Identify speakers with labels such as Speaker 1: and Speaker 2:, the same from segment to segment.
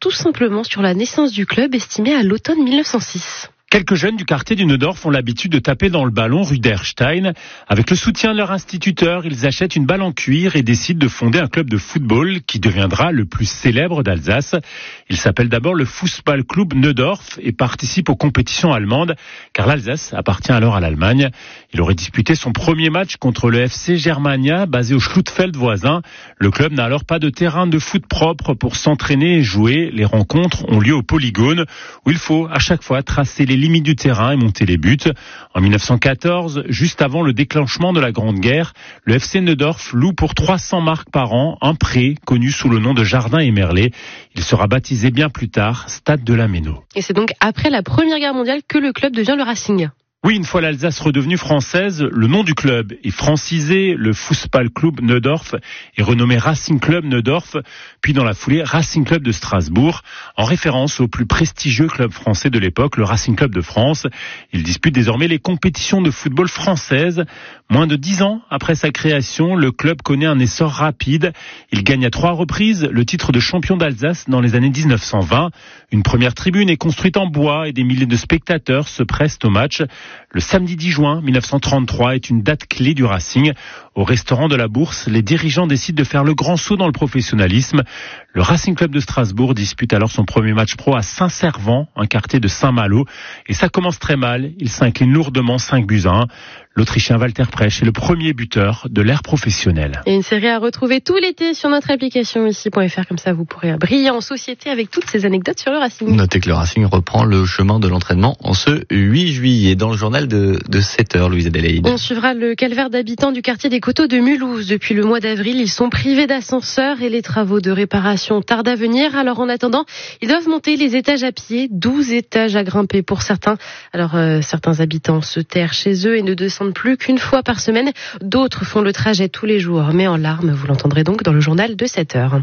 Speaker 1: tout simplement sur la naissance du club estimée à l'automne 1906.
Speaker 2: Quelques jeunes du quartier du Neudorf ont l'habitude de taper dans le ballon rue d'Erstein. Avec le soutien de leur instituteur, ils achètent une balle en cuir et décident de fonder un club de football qui deviendra le plus célèbre d'Alsace. Il s'appelle d'abord le Fußballclub Neudorf et participe aux compétitions allemandes, car l'Alsace appartient alors à l'Allemagne. Il aurait disputé son premier match contre le FC Germania, basé au Schlutfeld voisin. Le club n'a alors pas de terrain de foot propre pour s'entraîner et jouer. Les rencontres ont lieu au polygone, où il faut à chaque fois tracer les limites du terrain et monter les buts. En 1914, juste avant le déclenchement de la Grande Guerre, le FC Neudorf loue pour 300 marks par an un pré connu sous le nom de Jardin et Merlet. Il sera baptisé bien plus tard Stade de la Méno.
Speaker 1: Et c'est donc après la Première Guerre mondiale que le club devient le Racing.
Speaker 2: Oui, une fois l'Alsace redevenue française, le nom du club est francisé. Le Fußballclub Neudorf est renommé Racing Club Neudorf, puis dans la foulée Racing Club de Strasbourg, en référence au plus prestigieux club français de l'époque, le Racing Club de France. Il dispute désormais les compétitions de football françaises. Moins de 10 ans après sa création, le club connaît un essor rapide. Il gagne à 3 reprises le titre de champion d'Alsace dans les années 1920. Une première tribune est construite en bois et des milliers de spectateurs se pressent au match. Le samedi 10 juin 1933 est une date clé du Racing. Au restaurant de la Bourse, les dirigeants décident de faire le grand saut dans le professionnalisme. Le Racing Club de Strasbourg dispute alors son premier match pro à Saint-Servant, un quartier de Saint-Malo. Et ça commence très mal. Il s'incline lourdement 5-1. L'Autrichien Walter Presch est le premier buteur de l'ère professionnelle.
Speaker 1: Et une série à retrouver tout l'été sur notre application ici.fr. Comme ça, vous pourrez briller en société avec toutes ces anecdotes sur le Racing.
Speaker 3: Notez que le Racing reprend le chemin de l'entraînement en ce 8 juillet dans le journal de 7h, Louise Adélaïde.
Speaker 1: On suivra le calvaire d'habitants du quartier des Coteaux de Mulhouse. Depuis le mois d'avril, ils sont privés d'ascenseur et les travaux de réparation tardent à venir. Alors en attendant, ils doivent monter les étages à pied, 12 étages à grimper pour certains. Alors certains habitants se terrent chez eux et ne descendent plus qu'une fois par semaine. D'autres font le trajet tous les jours, mais en larmes. Vous l'entendrez donc dans le journal de 7h.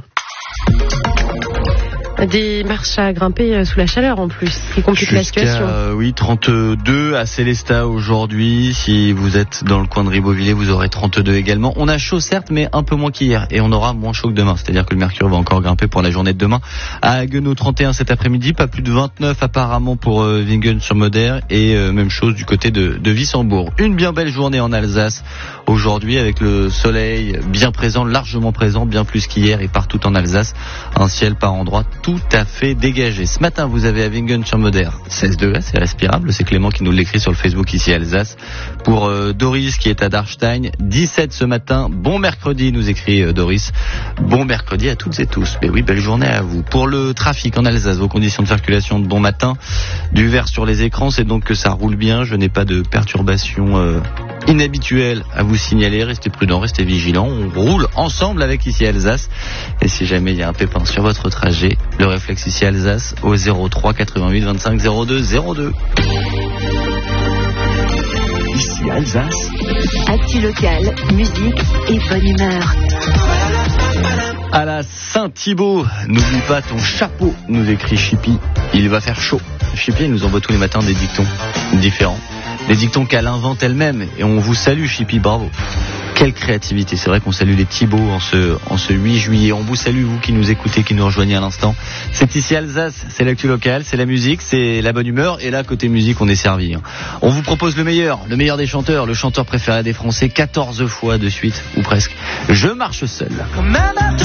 Speaker 1: Des marches à grimper sous la chaleur en plus, ce qui complique la situation.
Speaker 3: Oui, 32 à Célestat aujourd'hui. Si vous êtes dans le coin de Ribeauvillé, vous aurez 32 également. On a chaud certes, mais un peu moins qu'hier. Et on aura moins chaud que demain. C'est-à-dire que le mercure va encore grimper pour la journée de demain. À Haguenau, 31 cet après-midi. Pas plus de 29 apparemment pour Wingen-sur-Moder. Et même chose du côté de Wissembourg. Une bien belle journée en Alsace aujourd'hui avec le soleil bien présent, largement présent, bien plus qu'hier et partout en Alsace. Un ciel par endroits tout à fait dégagé. Ce matin, vous avez à Wingen-sur-Moder 16 degrés, c'est respirable. C'est Clément qui nous l'écrit sur le Facebook ici à Alsace. Pour Doris qui est à Darstein, 17 ce matin. Bon mercredi, nous écrit Doris. Bon mercredi à toutes et tous. Mais oui, belle journée à vous. Pour le trafic en Alsace, vos conditions de circulation de bon matin. Du vert sur les écrans, c'est donc que ça roule bien. Je n'ai pas de perturbations inhabituelles à vous signaler. Restez prudents, restez vigilants. On roule ensemble avec ici Alsace. Et si jamais il y a un pépin sur votre trajet, le réflexe ici Alsace au 03 88 25 02 02.
Speaker 4: Ici Alsace. Actu local, musique et bonne humeur.
Speaker 3: À la Saint-Thibaut, n'oublie pas ton chapeau, nous écrit Chippy. Il va faire chaud. Chippy nous envoie tous les matins des dictons différents. Des dictons qu'elle invente elle-même. Et on vous salue, Chippy, bravo. Quelle créativité. C'est vrai qu'on salue les Thibaut en ce 8 juillet. On vous salue, vous qui nous écoutez, qui nous rejoignez à l'instant. C'est ici Alsace, c'est l'actu locale, c'est la musique, c'est la bonne humeur. Et là, côté musique, on est servi. On vous propose le meilleur des chanteurs, le chanteur préféré des Français, 14 fois de suite, ou presque. Je marche seul.